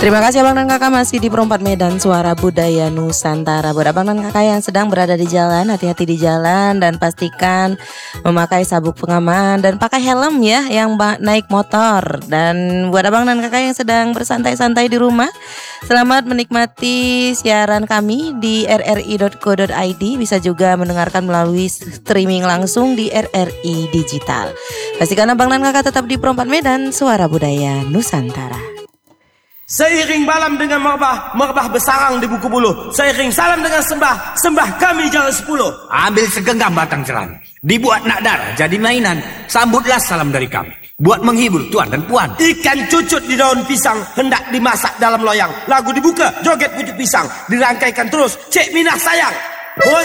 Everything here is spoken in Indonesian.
Terima kasih abang dan kakak masih di Perempat Medan Suara Budaya Nusantara. Buat abang dan kakak yang sedang berada di jalan, hati-hati di jalan dan pastikan memakai sabuk pengaman dan pakai helm ya yang naik motor. Dan buat abang dan kakak yang sedang bersantai-santai di rumah, selamat menikmati siaran kami di rri.co.id. Bisa juga mendengarkan melalui streaming langsung di RRI Digital. Pastikan abang dan kakak tetap di Perempat Medan Suara Budaya Nusantara. Seiring malam dengan merbah bersarang di buku bulu. Seiring salam dengan sembah kami jalan 10. Ambil segenggam batang cerang, dibuat nakdar jadi mainan. Sambutlah salam dari kami, buat menghibur tuan dan puan. Ikan cucut di daun pisang hendak dimasak dalam loyang. Lagu dibuka, joget pucuk pisang, dirangkaikan terus, Cik Minah sayang.